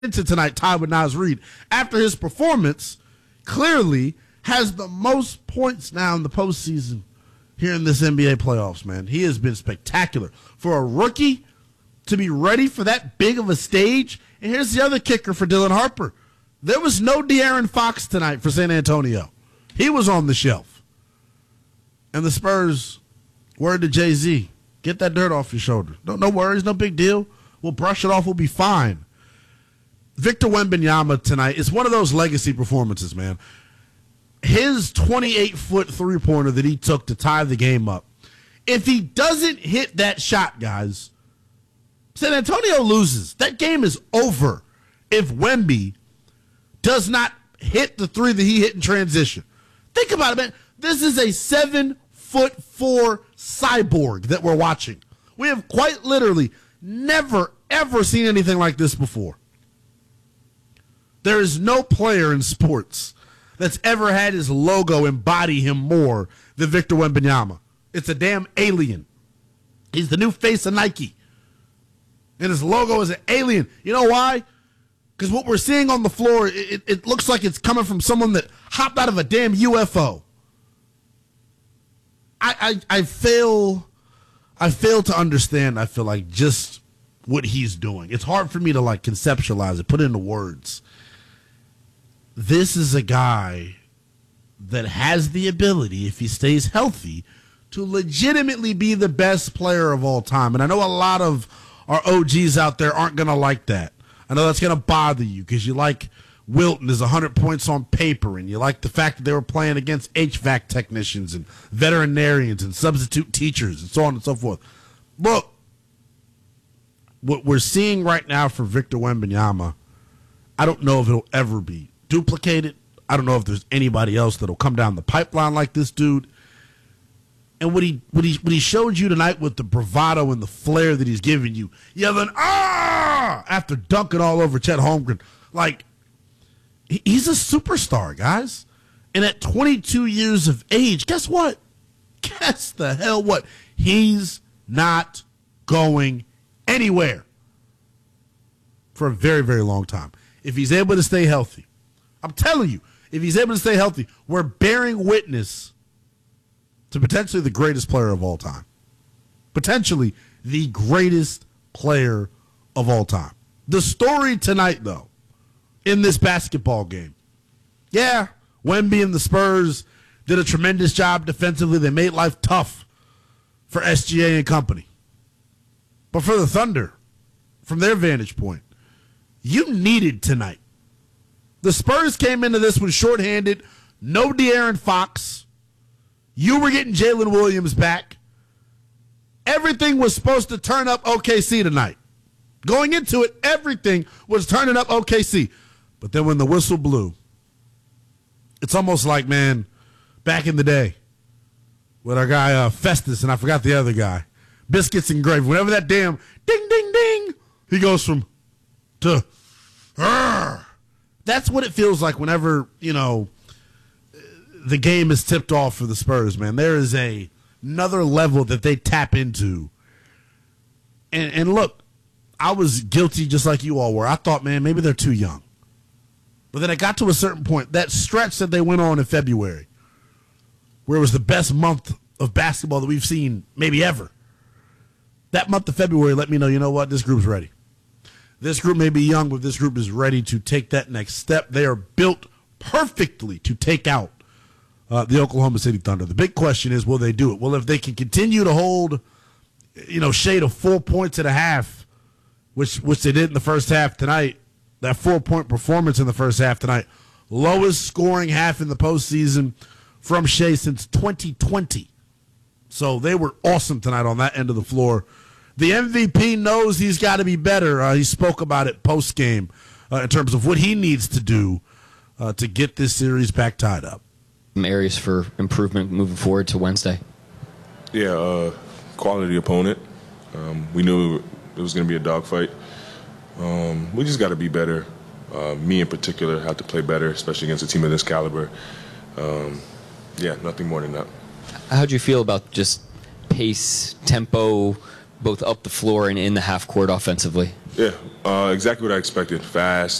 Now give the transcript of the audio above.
into tonight tied with Naz Reid. After his performance, clearly has the most points now in the postseason here in this NBA playoffs, man. He has been spectacular. For a rookie to be ready for that big of a stage, and here's the other kicker for Dylan Harper. There was no De'Aaron Fox tonight for San Antonio. He was on the shelf. And the Spurs, word to Jay-Z, get that dirt off your shoulder. No worries, no big deal. We'll brush it off, we'll be fine. Victor Wembanyama tonight is one of those legacy performances, man. His 28-foot three-pointer that he took to tie the game up. If he doesn't hit that shot, guys, San Antonio loses. That game is over if Wemby does not hit the three that he hit in transition. Think about it, man. This is a 7'4" cyborg that we're watching. We have quite literally never, ever seen anything like this before. There is no player in sports that's ever had his logo embody him more than Victor Wembanyama. It's a damn alien. He's the new face of Nike. And his logo is an alien. You know why? Because what we're seeing on the floor, it looks like it's coming from someone that hopped out of a damn UFO. I fail to understand, I feel like, just what he's doing. It's hard for me to like conceptualize it, put it into words. This is a guy that has the ability, if he stays healthy, to legitimately be the best player of all time. And I know a lot of our OGs out there aren't going to like that. I know that's going to bother you because you like Wilton is 100 points on paper, and you like the fact that they were playing against HVAC technicians and veterinarians and substitute teachers and so on and so forth. Look, what we're seeing right now for Victor Wembanyama, I don't know if it'll ever be duplicated. I don't know if there's anybody else that'll come down the pipeline like this dude. And what he showed you tonight with the bravado and the flair that he's giving you, yelling, "Ah!" after dunking all over Chet Holmgren. Like, he's a superstar, guys. And at 22 years of age, guess what? Guess the hell what? He's not going anywhere for a very, very long time. If he's able to stay healthy, I'm telling you, if he's able to stay healthy, we're bearing witness to potentially the greatest player of all time. Potentially the greatest player of all time. The story tonight, though, in this basketball game, yeah, Wemby and the Spurs did a tremendous job defensively. They made life tough for SGA and company. But for the Thunder, from their vantage point, you needed tonight. The Spurs came into this one shorthanded, no De'Aaron Fox. You were getting Jalen Williams back. Everything was supposed to turn up OKC tonight. Going into it, everything was turning up OKC. But then when the whistle blew, it's almost like, man, back in the day with our guy Festus, and I forgot the other guy, Biscuits and Gravy. Whenever that damn ding, ding, ding, he goes from to, Arr! That's what it feels like whenever, you know, the game is tipped off for the Spurs, man. There is another level that they tap into. And look, I was guilty just like you all were. I thought, man, maybe they're too young. But then it got to a certain point, that stretch that they went on in February, where it was the best month of basketball that we've seen maybe ever. That month of February let me know, you know what, this group's ready. This group may be young, but this group is ready to take that next step. They are built perfectly to take out the Oklahoma City Thunder. The big question is, will they do it? Well, if they can continue to hold, shade of 4 points at a half, which they did in the first half tonight, that 4-point performance in the first half tonight, lowest scoring half in the postseason from Shea since 2020. So they were awesome tonight on that end of the floor. The MVP knows he's got to be better. He spoke about it post-game in terms of what he needs to do to get this series back tied up. Some areas for improvement moving forward to Wednesday. Yeah, quality opponent. We knew it was going to be a dogfight. We just got to be better. Me in particular have to play better, especially against a team of this caliber. Yeah, nothing more than that. How'd you feel about just pace, tempo, both up the floor and in the half court offensively? Yeah, exactly what I expected. Fast,